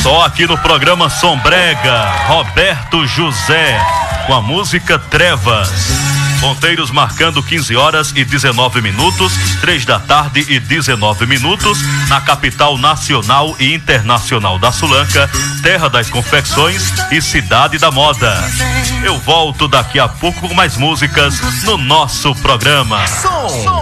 Só aqui no programa Sombrega, Roberto José, com a música Trevas. Ponteiros marcando 15 horas e 19 minutos, 3 da tarde e 19 minutos, na capital nacional e internacional da Sulanca, terra das confecções e cidade da moda. Eu volto daqui a pouco com mais músicas no nosso programa.